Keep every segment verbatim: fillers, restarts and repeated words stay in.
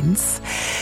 eins.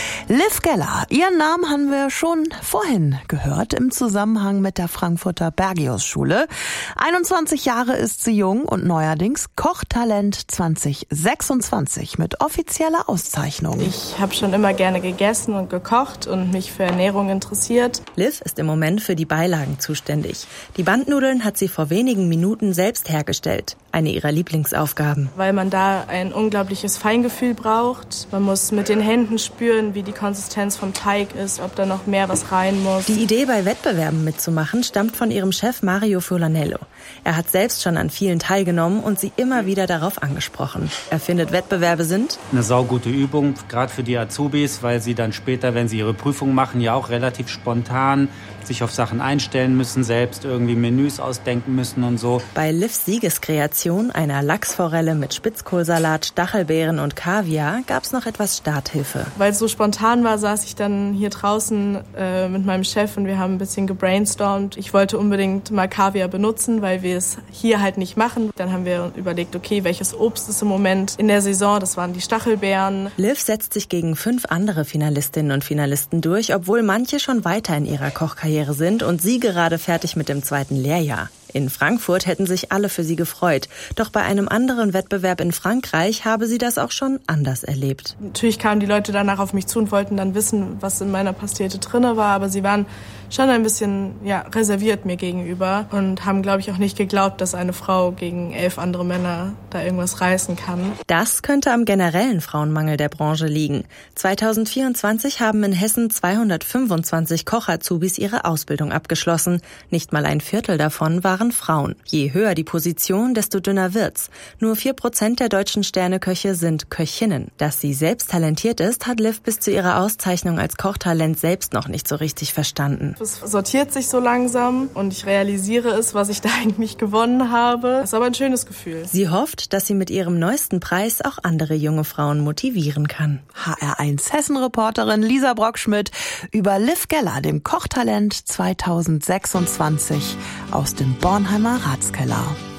Liv Geller, ihren Namen haben wir schon vorhin gehört im Zusammenhang mit der Frankfurter Bergius-Schule. einundzwanzig Jahre ist sie jung und neuerdings Kochtalent zwanzig sechsundzwanzig mit offizieller Auszeichnung. Ich habe schon immer gerne gegessen und gekocht und mich für Ernährung interessiert. Liv ist im Moment für die Beilagen zuständig. Die Bandnudeln hat sie vor wenigen Minuten selbst hergestellt. Eine ihrer Lieblingsaufgaben. Weil man da ein unglaubliches Feingefühl braucht. Man muss mit den Händen spüren, wie die Konsistenz vom Teig ist, ob da noch mehr was rein muss. Die Idee, bei Wettbewerben mitzumachen, stammt von ihrem Chef Mario Furlanello. Er hat selbst schon an vielen teilgenommen und sie immer wieder darauf angesprochen. Er findet, Wettbewerbe sind eine saugute Übung, gerade für die Azubis, weil sie dann später, wenn sie ihre Prüfung machen, ja auch relativ spontan sich auf Sachen einstellen müssen, selbst irgendwie Menüs ausdenken müssen und so. Bei Livs Siegeskreation, einer Lachsforelle mit Spitzkohlsalat, Stachelbeeren und Kaviar, gab es noch etwas Starthilfe. Weil es so spontan war, saß ich dann hier draußen äh, mit meinem Chef und wir haben ein bisschen gebrainstormt. Ich wollte unbedingt mal Kaviar benutzen, weil wir es hier halt nicht machen. Dann haben wir überlegt, okay, welches Obst ist im Moment in der Saison? Das waren die Stachelbeeren. Liv setzt sich gegen fünf andere Finalistinnen und Finalisten durch, obwohl manche schon weiter in ihrer Kochkarriere sind und sie gerade fertig mit dem zweiten Lehrjahr. In Frankfurt hätten sich alle für sie gefreut. Doch bei einem anderen Wettbewerb in Frankreich habe sie das auch schon anders erlebt. Natürlich kamen die Leute danach auf mich zu und wollten dann wissen, was in meiner Pastete drinne war. Aber sie waren schon ein bisschen ja, reserviert mir gegenüber und haben, glaube ich, auch nicht geglaubt, dass eine Frau gegen elf andere Männer da irgendwas reißen kann. Das könnte am generellen Frauenmangel der Branche liegen. zweitausendvierundzwanzig haben in Hessen zweihundertfünfundzwanzig Koch-Azubis ihre Ausbildung abgeschlossen. Nicht mal ein Viertel davon waren Frauen. Je höher die Position, desto dünner wird's. Nur vier Prozent der deutschen Sterneköche sind Köchinnen. Dass sie selbst talentiert ist, hat Liv bis zu ihrer Auszeichnung als Kochtalent selbst noch nicht so richtig verstanden. Es sortiert sich so langsam und ich realisiere es, was ich da eigentlich gewonnen habe. Es ist aber ein schönes Gefühl. Sie hofft, dass sie mit ihrem neuesten Preis auch andere junge Frauen motivieren kann. H R eins Hessen-Reporterin Lisa Brockschmidt über Liv Geller, dem Kochtalent zwanzig sechsundzwanzig aus dem Bornheimer Ratskeller.